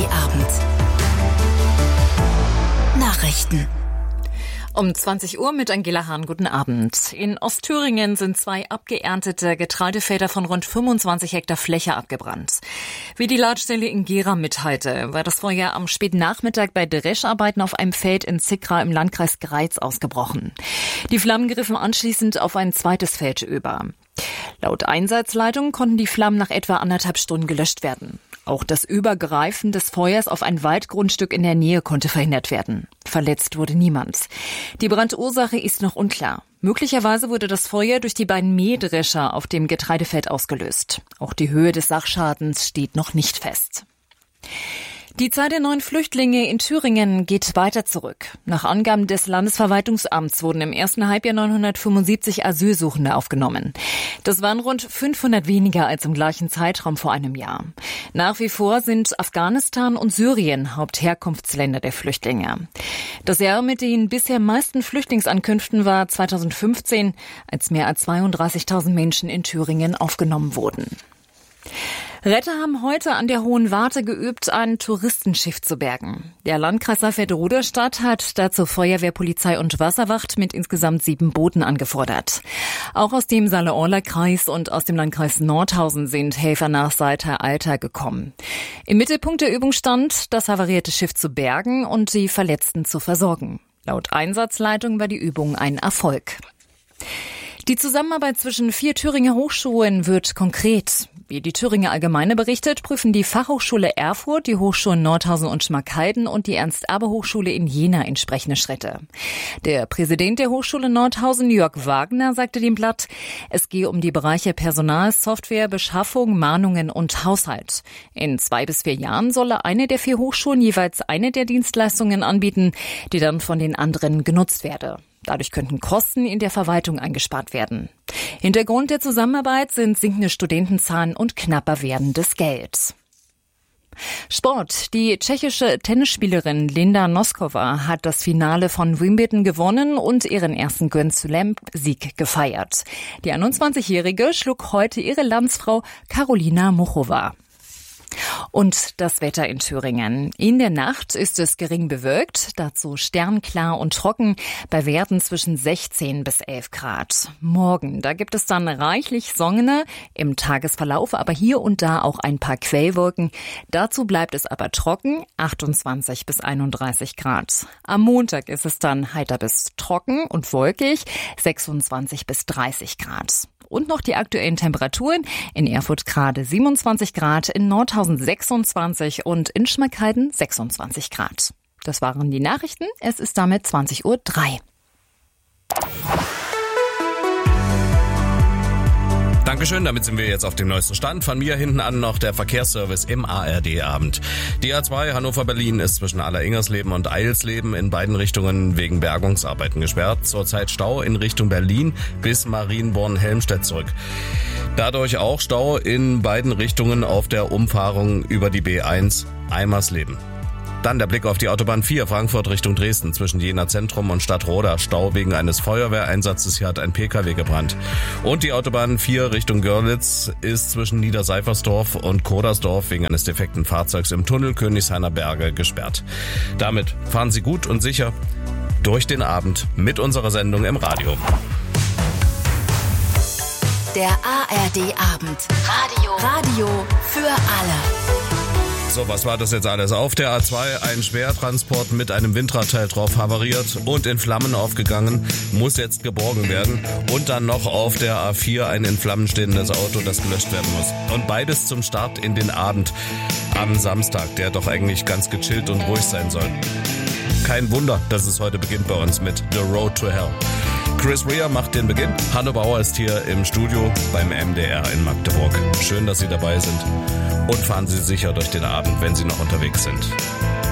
ARD-Abend. Nachrichten. Um 20 Uhr mit Angela Hahn. Guten Abend. In Ostthüringen sind 2 abgeerntete Getreidefelder von rund 25 Hektar Fläche abgebrannt. Wie die Leitstelle in Gera mitteilte, war das Feuer am späten Nachmittag bei Drescharbeiten auf einem Feld in Zickra im Landkreis Greiz ausgebrochen. Die Flammen griffen anschließend auf ein zweites Feld über. Laut Einsatzleitung konnten die Flammen nach etwa 1,5 Stunden gelöscht werden. Auch das Übergreifen des Feuers auf ein Waldgrundstück in der Nähe konnte verhindert werden. Verletzt wurde niemand. Die Brandursache ist noch unklar. Möglicherweise wurde das Feuer durch die beiden Mähdrescher auf dem Getreidefeld ausgelöst. Auch die Höhe des Sachschadens steht noch nicht fest. Die Zahl der neuen Flüchtlinge in Thüringen geht weiter zurück. Nach Angaben des Landesverwaltungsamts wurden im ersten Halbjahr 975 Asylsuchende aufgenommen. Das waren rund 500 weniger als im gleichen Zeitraum vor einem Jahr. Nach wie vor sind Afghanistan und Syrien Hauptherkunftsländer der Flüchtlinge. Das Jahr mit den bisher meisten Flüchtlingsankünften war 2015, als mehr als 32.000 Menschen in Thüringen aufgenommen wurden. Retter haben heute an der Hohen Warte geübt, ein Touristenschiff zu bergen. Der Landkreis Saalfeld-Ruderstadt hat dazu Feuerwehr, Polizei und Wasserwacht mit insgesamt 7 Booten angefordert. Auch aus dem Saale-Orla-Kreis und aus dem Landkreis Nordhausen sind Helfer nach Salter-Alter gekommen. Im Mittelpunkt der Übung stand, das havarierte Schiff zu bergen und die Verletzten zu versorgen. Laut Einsatzleitung war die Übung ein Erfolg. Die Zusammenarbeit zwischen 4 Thüringer Hochschulen wird konkret. Wie die Thüringer Allgemeine berichtet, prüfen die Fachhochschule Erfurt, die Hochschulen Nordhausen und Schmalkalden und die Ernst-Abbe-Hochschule in Jena entsprechende Schritte. Der Präsident der Hochschule Nordhausen, Jörg Wagner, sagte dem Blatt, es gehe um die Bereiche Personal, Software, Beschaffung, Mahnungen und Haushalt. In 2 bis 4 Jahren solle eine der 4 Hochschulen jeweils eine der Dienstleistungen anbieten, die dann von den anderen genutzt werde. Dadurch könnten Kosten in der Verwaltung eingespart werden. Hintergrund der Zusammenarbeit sind sinkende Studentenzahlen und knapper werdendes Geld. Sport. Die tschechische Tennisspielerin Linda Noskova hat das Finale von Wimbledon gewonnen und ihren ersten Grand Slam-Sieg gefeiert. Die 21-Jährige schlug heute ihre Landsfrau Karolina Muchova. Und das Wetter in Thüringen. In der Nacht ist es gering bewölkt, dazu sternklar und trocken, bei Werten zwischen 16 bis 11 Grad. Morgen, da gibt es dann reichlich Sonne im Tagesverlauf, aber hier und da auch ein paar Quellwolken. Dazu bleibt es aber trocken, 28 bis 31 Grad. Am Montag ist es dann heiter bis trocken und wolkig, 26 bis 30 Grad. Und noch die aktuellen Temperaturen. In Erfurt gerade 27 Grad, in Nordhausen 26 und in Schmalkalden 26 Grad. Das waren die Nachrichten. Es ist damit 20:03 Uhr. Dankeschön, damit sind wir jetzt auf dem neuesten Stand. Von mir hinten an noch der Verkehrsservice im ARD-Abend. Die A2 Hannover-Berlin ist zwischen Aller-Ingersleben und Eilsleben in beiden Richtungen wegen Bergungsarbeiten gesperrt. Zurzeit Stau in Richtung Berlin bis Marienborn-Helmstedt zurück. Dadurch auch Stau in beiden Richtungen auf der Umfahrung über die B1 Eimersleben. Dann der Blick auf die Autobahn 4 Frankfurt Richtung Dresden zwischen Jena Zentrum und Stadtroda. Stau wegen eines Feuerwehreinsatzes. Hier hat ein Pkw gebrannt. Und die Autobahn 4 Richtung Görlitz ist zwischen Niederseifersdorf und Kodersdorf wegen eines defekten Fahrzeugs im Tunnel Königshainer Berge gesperrt. Damit fahren Sie gut und sicher durch den Abend mit unserer Sendung im Radio. Der ARD-Abend. Radio für alle. So, was war das jetzt alles? Auf der A2 ein Schwertransport mit einem Windradteil drauf havariert und in Flammen aufgegangen, muss jetzt geborgen werden. Und dann noch auf der A4 ein in Flammen stehendes Auto, das gelöscht werden muss. Und beides zum Start in den Abend am Samstag, der doch eigentlich ganz gechillt und ruhig sein soll. Kein Wunder, dass es heute beginnt bei uns mit The Road to Hell. Chris Rea macht den Beginn. Hanno Bauer ist hier im Studio beim MDR in Magdeburg. Schön, dass Sie dabei sind. Und fahren Sie sicher durch den Abend, wenn Sie noch unterwegs sind.